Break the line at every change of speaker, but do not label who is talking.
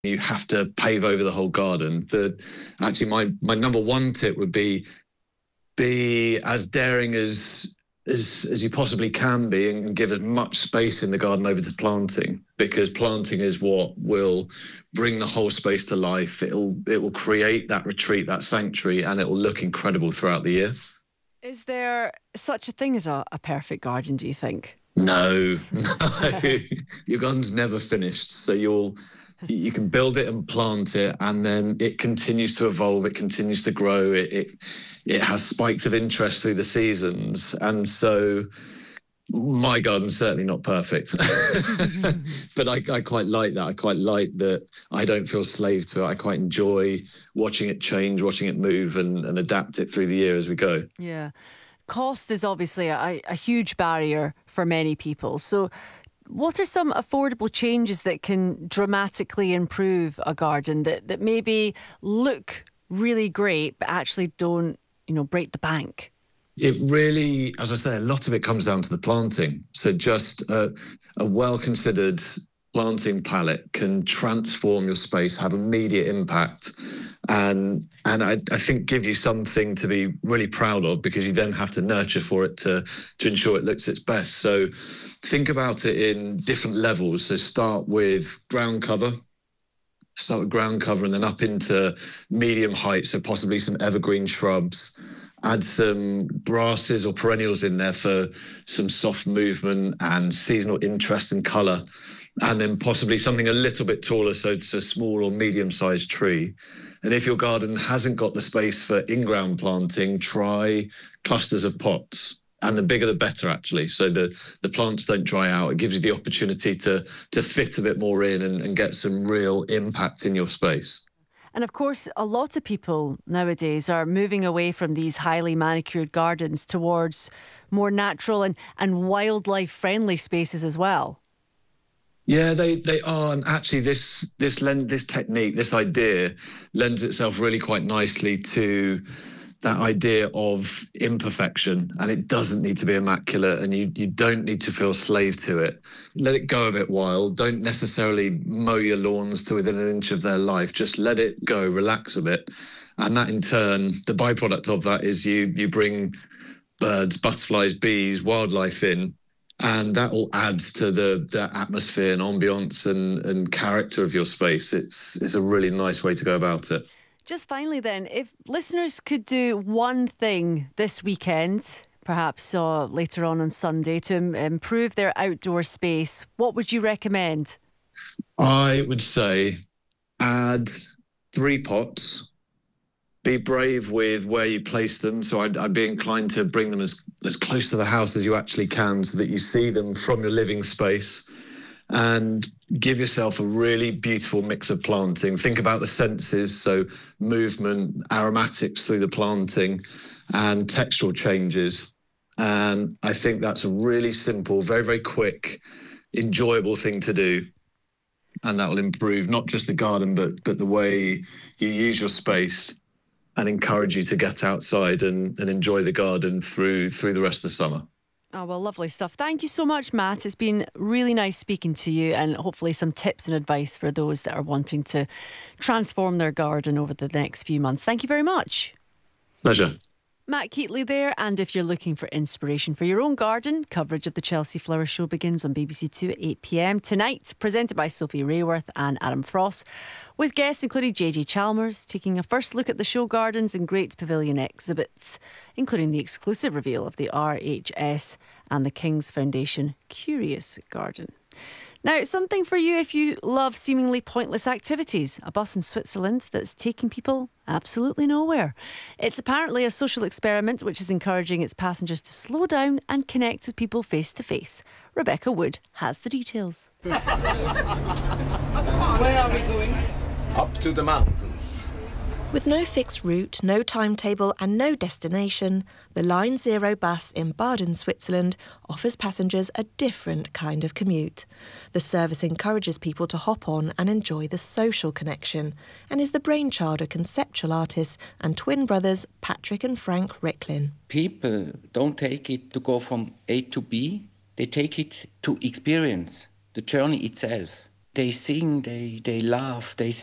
You have to pave over the whole garden. Actually, my number one tip would be as daring as you possibly can be, and give as much space in the garden over to planting, because planting is what will bring the whole space to life. It will create that retreat, that sanctuary, and it will look incredible throughout the year.
Is there such a thing as a perfect garden, do you think?
No. Your garden's never finished. So you can build it and plant it, and then it continues to evolve, it continues to grow, it has spikes of interest through the seasons. And so my garden's certainly not perfect. But I quite like that. I quite like that I don't feel slave to it. I quite enjoy watching it change, watching it move, and adapt it through the year as we go.
Yeah. Cost is obviously a huge barrier for many people. So what are some affordable changes that can dramatically improve a garden that maybe look really great but actually don't, break the bank?
It really, as I say, a lot of it comes down to the planting. So just a well-considered planting palette can transform your space, have immediate impact, and I think give you something to be really proud of, because you then have to nurture for it to ensure it looks its best. So think about it in different levels. So start with ground cover. And then up into medium height, so possibly some evergreen shrubs. Add some grasses or perennials in there for some soft movement and seasonal interest and colour. And then possibly something a little bit taller, so it's a small or medium-sized tree. And if your garden hasn't got the space for in-ground planting, try clusters of pots. And the bigger the better, actually. So the plants don't dry out. It gives you the opportunity to fit a bit more in and get some real impact in your space.
And of course, a lot of people nowadays are moving away from these highly manicured gardens towards more natural and wildlife-friendly spaces as well.
Yeah, they are. And actually, this technique, this idea, lends itself really quite nicely to that idea of imperfection, and it doesn't need to be immaculate, and you don't need to feel slave to it. Let it go a bit wild. Don't necessarily mow your lawns to within an inch of their life. Just let it go, relax a bit. And that in turn, the byproduct of that is you bring birds, butterflies, bees, wildlife in, and that all adds to the atmosphere and ambience and character of your space. It's a really nice way to go about it.
Just finally then, if listeners could do one thing this weekend, perhaps later on Sunday, to improve their outdoor space, what would you recommend?
I would say add 3 pots. Be brave with where you place them. So I'd be inclined to bring them as close to the house as you actually can, so that you see them from your living space. And give yourself a really beautiful mix of planting. Think about the senses, so movement, aromatics through the planting, and textural changes. And I think that's a really simple, very, very quick, enjoyable thing to do. And that will improve not just the garden, but the way you use your space, and encourage you to get outside and enjoy the garden through the rest of the summer.
Oh, well, lovely stuff. Thank you so much, Matt. It's been really nice speaking to you, and hopefully some tips and advice for those that are wanting to transform their garden over the next few months. Thank you very much.
Pleasure.
Matt Keatley there, and if you're looking for inspiration for your own garden, coverage of the Chelsea Flower Show begins on BBC Two at 8 p.m. tonight, presented by Sophie Rayworth and Adam Frost, with guests including JJ Chalmers, taking a first look at the show gardens and Great Pavilion exhibits, including the exclusive reveal of the RHS and the King's Foundation Curious Garden. Now, something for you if you love seemingly pointless activities. A bus in Switzerland that's taking people absolutely nowhere. It's apparently a social experiment which is encouraging its passengers to slow down and connect with people face to face. Rebecca Wood has the details.
Where are we going?
Up to the mountains.
With no fixed route, no timetable and no destination, the Line Zero bus in Baden, Switzerland offers passengers a different kind of commute. The service encourages people to hop on and enjoy the social connection, and is the brainchild of conceptual artists and twin brothers Patrick and Frank Ricklin.
People don't take it to go from A to B, they take it to experience the journey itself. They sing, they laugh, they